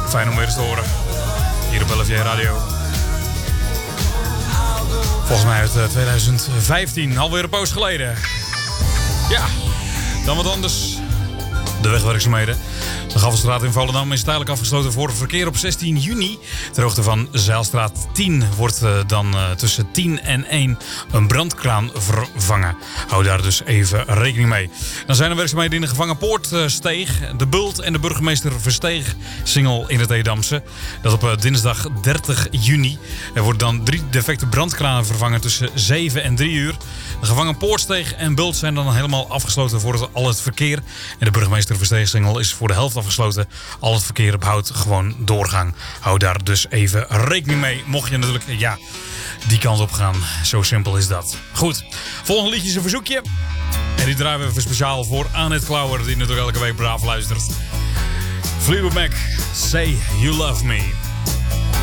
Fijn om weer eens te horen. Hier op LFJ Radio. Volgens mij uit 2015, alweer een poos geleden. Ja, dan wat anders. De wegwerkzaamheden. De Gavelstraat in Volendam is tijdelijk afgesloten voor verkeer op 16 juni. Ter hoogte van Zijlstraat 10 wordt dan tussen 10 en 1 een brandkraan vervangen. Hou daar dus even rekening mee. Dan zijn er werkzaamheden in de Gevangenpoortsteeg, de Bult en de Burgemeester Versteeg singel in het Edamse. Dat op dinsdag 30 juni. Er worden dan 3 defecte brandkranen vervangen tussen 7 en 3 uur. De Gevangenpoortsteeg en Bult zijn dan helemaal afgesloten voor al het verkeer. En de Burgemeester Versteeg singel is voor de helft afgesloten. Al het verkeer houdt gewoon doorgang. Hou daar dus even rekening mee. Mocht je natuurlijk die kant op gaan. Zo simpel is dat. Goed, volgende liedje is een verzoekje. En die draaien we even speciaal voor Annette Klauwer, die natuurlijk elke week braaf luistert. Fleetwood Mac, Say You Love Me.